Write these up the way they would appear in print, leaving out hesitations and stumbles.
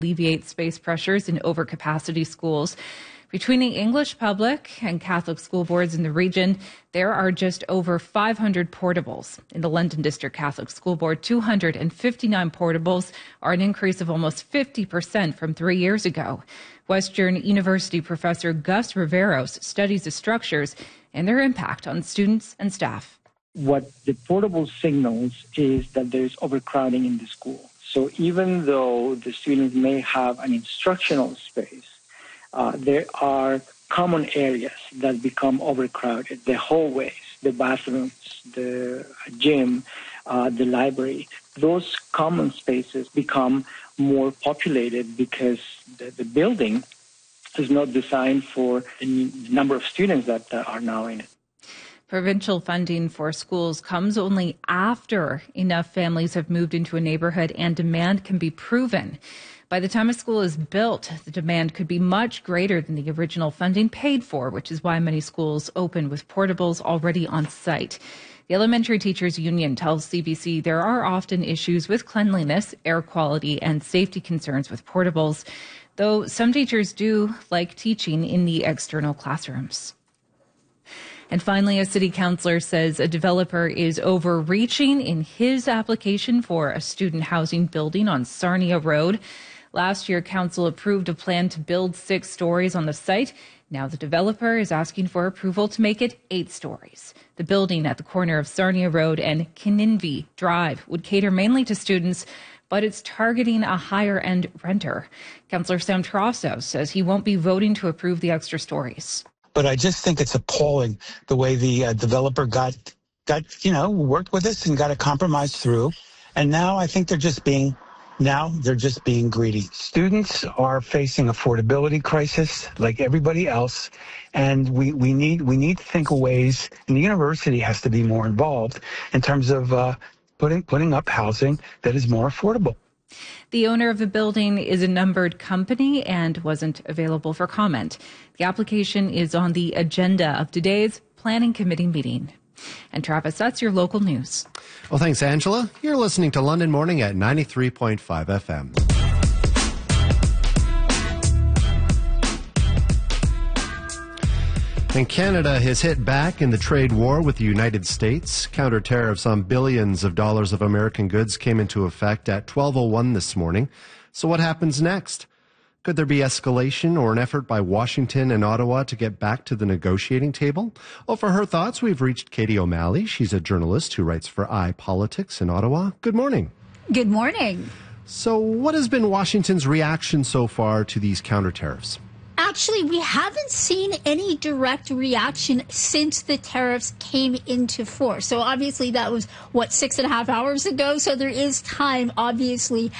alleviate space pressures in overcapacity schools. Between the English public and Catholic school boards in the region, there are just over 500 portables. In the London District Catholic School Board, 259 portables are an increase of almost 50% from 3 years ago. Western University professor Gus Riveros studies the structures and their impact on students and staff. What the portable signals is that there's overcrowding in the school. So even though the students may have an instructional space, there are common areas that become overcrowded. The hallways, the bathrooms, the gym, the library. Those common spaces become more populated because the building is not designed for the number of students that are now in it. Provincial funding for schools comes only after enough families have moved into a neighborhood and demand can be proven. By the time a school is built, the demand could be much greater than the original funding paid for, which is why many schools open with portables already on site. The Elementary Teachers Union tells CBC there are often issues with cleanliness, air quality, and safety concerns with portables, though some teachers do like teaching in the external classrooms. And finally, a city councillor says a developer is overreaching in his application for a student housing building on Sarnia Road. Last year, council approved a plan to build 6 stories on the site. Now the developer is asking for approval to make it 8 stories. The building at the corner of Sarnia Road and Kininvie Drive would cater mainly to students, but it's targeting a higher-end renter. Councillor Sam Trossos says he won't be voting to approve the extra stories. But I just think it's appalling the way the developer worked with us and got a compromise through. And now I think they're just being greedy. Students are facing affordability crisis like everybody else. And we need to think of ways, and the university has to be more involved in terms of putting up housing that is more affordable. The owner of the building is a numbered company and wasn't available for comment. The application is on the agenda of today's Planning Committee meeting. And Travis, that's your local news. Well, thanks, Angela. You're listening to London Morning at 93.5 FM. And Canada has hit back in the trade war with the United States. Counter tariffs on billions of dollars of American goods came into effect at 12:01 this morning. So what happens next? Could there be escalation or an effort by Washington and Ottawa to get back to the negotiating table? Well, for her thoughts, we've reached Katie O'Malley. She's a journalist who writes for iPolitics in Ottawa. Good morning. Good morning. So what has been Washington's reaction so far to these counter tariffs? Actually, we haven't seen any direct reaction since the tariffs came into force. So obviously that was, 6.5 hours ago? So there is time, obviously,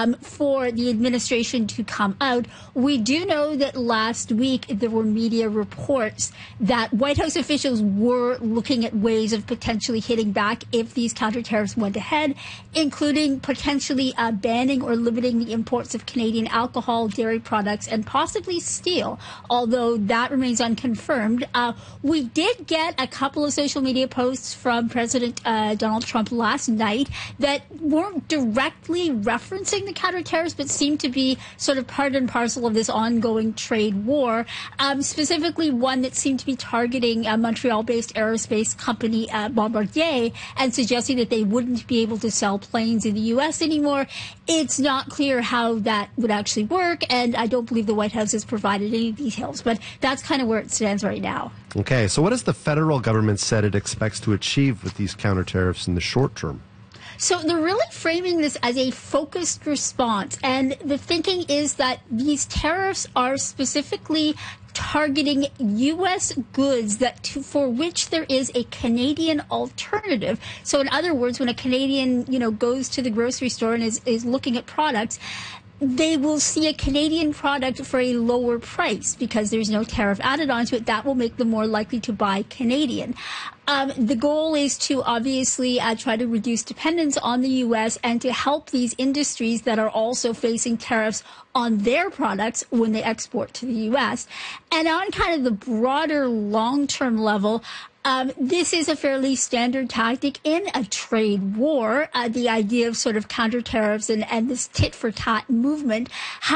for the administration to come out. We do know that last week there were media reports that White House officials were looking at ways of potentially hitting back if these counter tariffs went ahead, including potentially banning or limiting the imports of Canadian alcohol, dairy products, and possibly steel, although that remains unconfirmed. We did get a couple of social media posts from President Donald Trump last night that weren't directly referencing the counter tariffs, but seemed to be sort of part and parcel of this ongoing trade war, specifically one that seemed to be targeting a Montreal-based aerospace company, Bombardier, and suggesting that they wouldn't be able to sell planes in the U.S. anymore. It's not clear how that would actually work, and I don't believe the White House has provided any details, but that's kind of where it stands right now. Okay, so what has the federal government said it expects to achieve with these counter tariffs in the short term? So they're really framing this as a focused response, and the thinking is that these tariffs are specifically targeting U.S. goods for which there is a Canadian alternative. So in other words, when a Canadian, goes to the grocery store and is looking at products, they will see a Canadian product for a lower price because there's no tariff added onto it. That will make them more likely to buy Canadian. The goal is to obviously try to reduce dependence on the U.S. and to help these industries that are also facing tariffs on their products when they export to the U.S. And on kind of the broader long-term level, This is a fairly standard tactic in a trade war, the idea of sort of counter tariffs and this tit for tat movement.